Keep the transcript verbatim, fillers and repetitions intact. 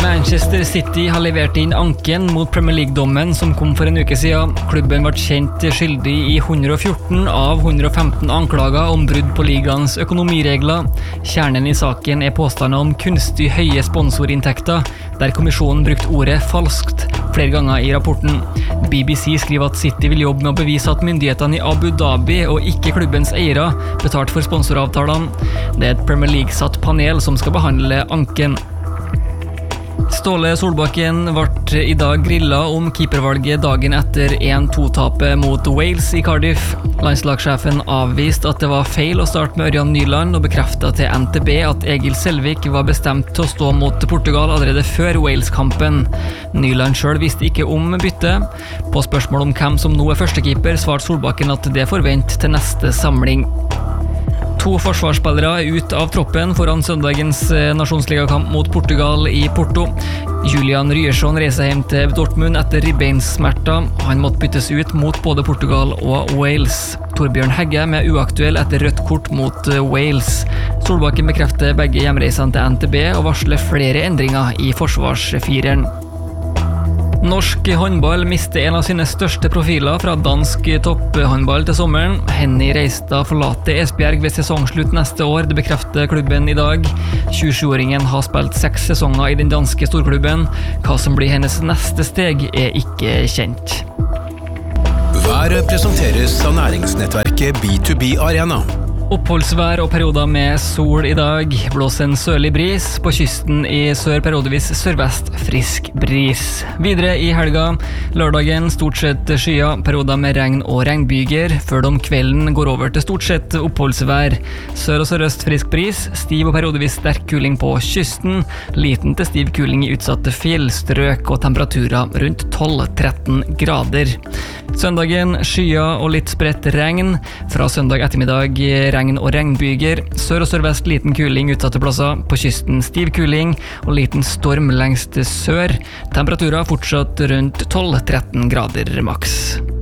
Manchester City har levert inn anken mot Premier League-dommen som kom for en uke siden. Klubben ble kjent skyldig i one hundred fourteen av one hundred fifteen anklager om brudd på ligaens økonomiregler. Kjernen i saken er påstander om kunstig høye sponsorinntekter, der kommisjonen brukte ordet falskt flere ganger i rapporten. B B C skriver at City vil jobbe med å bevise at myndighetene i Abu Dhabi og ikke klubbens eiere betalt for sponsoravtalene. Det er et Premier League-satt panel som skal behandle anken. Ståle Solbakken ble i dag grillet om keepervalget dagen etter one two-tapet mot Wales i Cardiff. Landslagssjefen avviste at det var feil å starte med Ørjan Nyland og bekreftet til N T B at Egil Selvik var bestemt til å stå mot Portugal allerede før Wales-kampen. Nyland selv visste ikke om byttet. På spørsmål om hvem som nå er førstekeeper, svarte Solbakken at det forvent til neste samling. To forsvarsspillere er ut av troppen foran søndagens nasjonsligakamp mot Portugal i Porto. Julian Ryerson reiser hjem til Dortmund etter ribbeinsmerter. Han måtte byttes ut mot både Portugal og Wales. Torbjørn Hegge er uaktuell etter rødt kort mot Wales. Solbakken bekrefter begge hjemreisene til N T B og varsler flere endringer i forsvarsfireren. Norsk håndball mister en av sine største profiler fra dansk topphåndball til sommeren. Henny Reistad forlater Esbjerg ved sesongslutt neste år, det bekrefter klubben i dag. tjuesjuåringen har spilt seks sesonger i den danske storklubben. Hva som blir hennes neste steg er ikke kjent. Været presenteres av næringsnettverket B to B Arena. Oppholdsvær og perioder med sol i dag. Blåser en sørlig bris. På kysten i sør periodevis sørvest frisk bris. Videre i helga, lørdagen stort sett skya, perioder med regn og regnbyger, før de om kvelden går over til stort sett oppholdsvær. Sør og sørøst frisk bris, stiv og periodevis sterk kuling på kysten, liten til stiv kuling i utsatte fjellstrøk og temperaturer rundt tolv til tretten grader. Søndagen skya og litt spredt regn. Fra søndag ettermiddag regn og regnbyger. Sør og sørvest liten kuling utsatte plasser. På kysten stiv kuling og liten storm lengst sør. Temperaturer fortsatt rundt tolv til tretten grader maks.